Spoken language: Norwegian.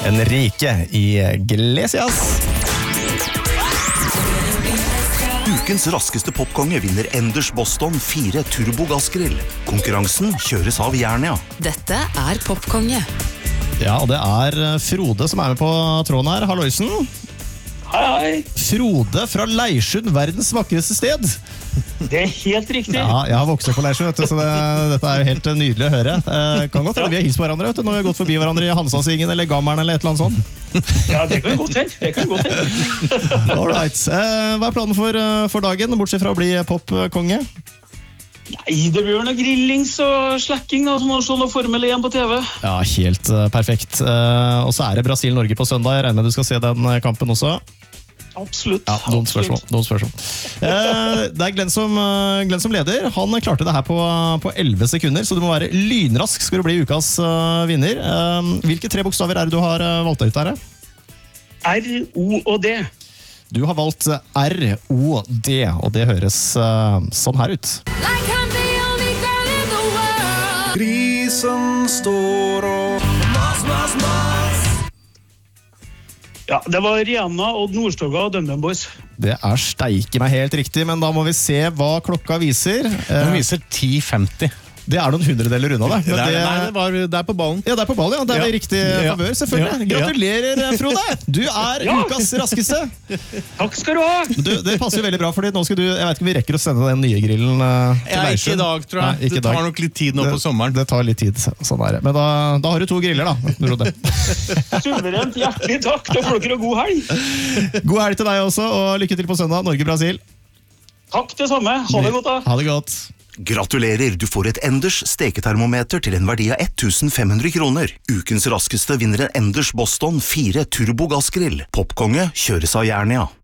Enrique Iglesias. Ukens raskeste popkonge vinner Enders Boston 4 Turbo Gassgrill. Konkurransen kjøres av Jernia. Dette Popkonge. Ja, og det Frode som med på tråden her. Halloisen. Hei. Frode fra Leirsund, verdens vakreste sted. Det helt riktig. Ja, jeg har vokst opp på Leirsund, så dette jo helt nydelig å høre. Kan godt hende vi har hilst på hverandre, vet du, når vi har gått forbi hverandre i Hansasingen eller Gammeren eller et eller annet sånt. Ja, det kan godt hende. All right. Hva planen for dagen, bortsett fra å bli popkonge? Nei, det blir noe grillings og slekking da, som å se noe Formel 1 på TV. Ja, helt perfekt. Og så det Brasil-Norge på søndag. Jeg regner med du skal se den kampen også. Absolutt. Ja, noen spørsmål. Det Glenn som leder. Han klarte det her på 11 sekunder, så du må være lynrask skal du bli ukas vinner. Hvilke 3 bokstaver det du har valgt ut her? R, O og D. Du har valgt R-O-D, og det høres sånn her ut. Grisen står og mas. Ja, det var Rihanna, Odd Nordstoga og DumDum Boys. Det steike meg helt riktig, men da må vi se hva klokka viser. Den viser 10:50. Det noen hundredeler unna, det. Det på ballen. Ja, det på ballen, ja. Det i riktig favør, selvfølgelig. Ja. Gratulerer, Frode! Du ukas raskeste. Takk skal du ha! Det passer jo veldig bra, fordi nå skal du, jeg vet ikke om vi rekker å sende den nye grillen til Leirsund. Ikke i dag, tror jeg. Nei, det tar nok litt tid nå på sommeren. Det tar litt tid, sånn det. Men da har du 2 griller, da, Frode. Suverent, hjertelig takk. Da får dere god helg. God helg til deg også, og lykke til på søndag. Norge-Brasil. Takk det samme. Ha det godt da. Ha det godt. Gratulerer, du får et Enders steketermometer til en verdi av 1500 kroner. Ukens raskeste vinner en Enders Boston 4 Turbo Gassgrill. Popkonge kjøres av Jernia.